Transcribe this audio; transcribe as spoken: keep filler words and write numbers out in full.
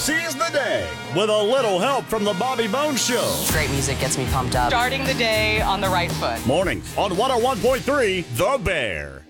seize the day with a little help from the Bobby Bones Show. Great music gets me pumped up. Starting the day on the right foot. Mornings on one oh one point three The Bear.